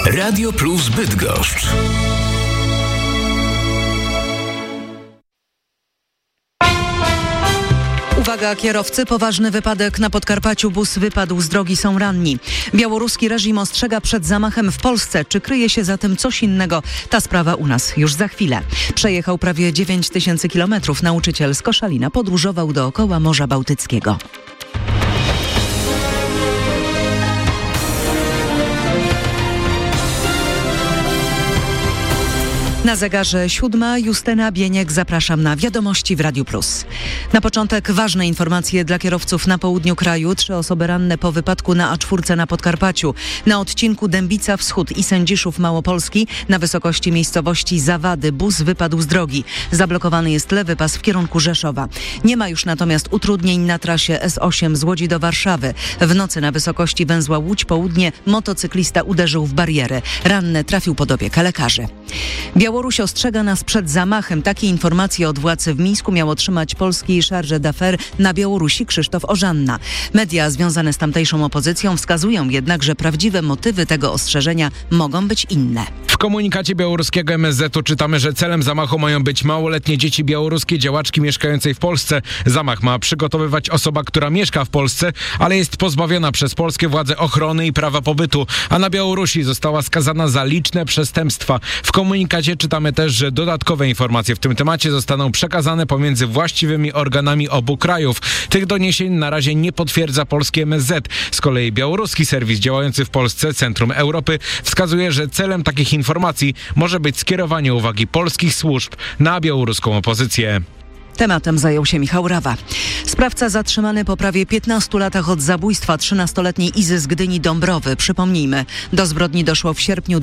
Radio Plus Bydgoszcz. Uwaga kierowcy, poważny wypadek na Podkarpaciu. Bus wypadł z drogi, są ranni. Białoruski reżim ostrzega przed zamachem w Polsce. Czy kryje się za tym coś innego? Ta sprawa u nas już za chwilę. Przejechał prawie 9000 kilometrów. Nauczyciel z Koszalina podróżował dookoła Morza Bałtyckiego. Na zegarze 7:00, Justyna Bieniek, zapraszam na Wiadomości w Radiu Plus. Na początek ważne informacje dla kierowców na południu kraju. 3 osoby ranne po wypadku na A4 na Podkarpaciu. Na odcinku Dębica Wschód i Sędziszów Małopolski na wysokości miejscowości Zawady bus wypadł z drogi. Zablokowany jest lewy pas w kierunku Rzeszowa. Nie ma już natomiast utrudnień na trasie S8 z Łodzi do Warszawy. W nocy na wysokości węzła Łódź Południe motocyklista uderzył w barierę. Ranny trafił pod opiekę lekarzy. Białoruś ostrzega nas przed zamachem. Takie informacje od władz w Mińsku miał otrzymać polski chargé d'affaires na Białorusi Krzysztof Ożanna. Media związane z tamtejszą opozycją wskazują jednak, że prawdziwe motywy tego ostrzeżenia mogą być inne. W komunikacie białoruskiego MSZ-u czytamy, że celem zamachu mają być małoletnie dzieci białoruskie działaczki mieszkającej w Polsce. Zamach ma przygotowywać osoba, która mieszka w Polsce, ale jest pozbawiona przez polskie władze ochrony i prawa pobytu, a na Białorusi została skazana za liczne przestępstwa. W komunikacie czytamy też, że dodatkowe informacje w tym temacie zostaną przekazane pomiędzy właściwymi organami obu krajów. Tych doniesień na razie nie potwierdza polski MSZ. Z kolei białoruski serwis działający w Polsce, Centrum Europy, wskazuje, że celem takich informacji może być skierowanie uwagi polskich służb na białoruską opozycję. Tematem zajął się Michał Rawa. Sprawca zatrzymany po prawie 15 latach od zabójstwa 13-letniej Izy z Gdyni Dąbrowy. Przypomnijmy, do zbrodni doszło w sierpniu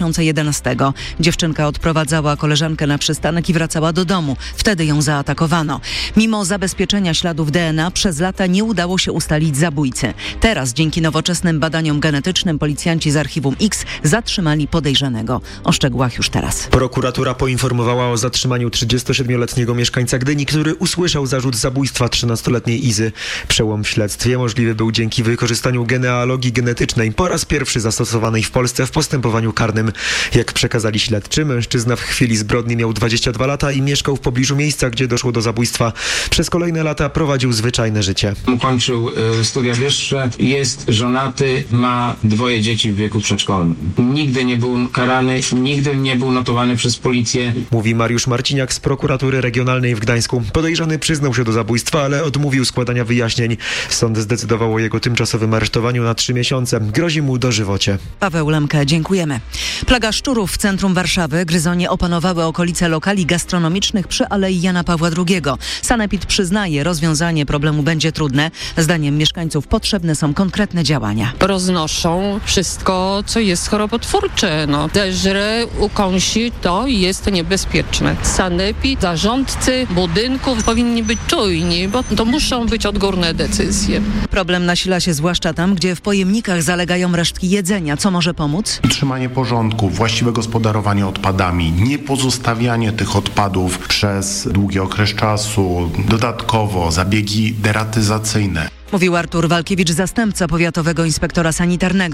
2011. Dziewczynka odprowadzała koleżankę na przystanek i wracała do domu. Wtedy ją zaatakowano. Mimo zabezpieczenia śladów DNA przez lata nie udało się ustalić zabójcy. Teraz dzięki nowoczesnym badaniom genetycznym policjanci z Archiwum X zatrzymali podejrzanego. O szczegółach już teraz. Prokuratura poinformowała o zatrzymaniu 37-letniego mieszkańca Gdyni, który usłyszał zarzut zabójstwa 13-letniej Izy. Przełom w śledztwie możliwy był dzięki wykorzystaniu genealogii genetycznej, po raz pierwszy zastosowanej w Polsce w postępowaniu karnym. Jak przekazali śledczy, mężczyzna w chwili zbrodni miał 22 lata i mieszkał w pobliżu miejsca, gdzie doszło do zabójstwa. Przez kolejne lata prowadził zwyczajne życie. Ukończył studia wyższe, jest żonaty, ma 2 dzieci w wieku przedszkolnym. Nigdy nie był karany, nigdy nie był notowany przez policję. Mówi Mariusz Marciniak z prokuratury regionalnej w Gdańsku. Podejrzany przyznał się do zabójstwa, ale odmówił składania wyjaśnień. Sąd zdecydował o jego tymczasowym aresztowaniu na 3 miesiące. Grozi mu dożywocie. Paweł Lemke, dziękujemy. Plaga szczurów w centrum Warszawy. Gryzonie opanowały okolice lokali gastronomicznych przy Alei Jana Pawła II. Sanepid przyznaje, rozwiązanie problemu będzie trudne. Zdaniem mieszkańców potrzebne są konkretne działania. Roznoszą wszystko, co jest chorobotwórcze. Zeżre, ukąsi, to jest niebezpieczne. Sanepid, zarządcy budynków powinni być czujni, bo to muszą być odgórne decyzje. Problem nasila się zwłaszcza tam, gdzie w pojemnikach zalegają resztki jedzenia. Co może pomóc? Utrzymanie porządku, właściwe gospodarowanie odpadami, nie pozostawianie tych odpadów przez długi okres czasu, dodatkowo zabiegi deratyzacyjne. Mówił Artur Walkiewicz, zastępca powiatowego inspektora sanitarnego.